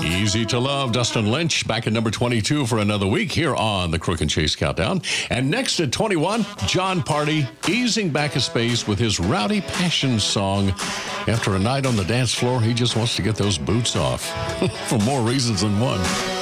Easy to Love, Dustin Lynch, back at number 22 for another week here on the Crook and Chase Countdown. And next at 21, Jon Pardi, easing back a space with his Rowdy Passion song. After a night on the dance floor, he just wants to get those boots off for more reasons than one.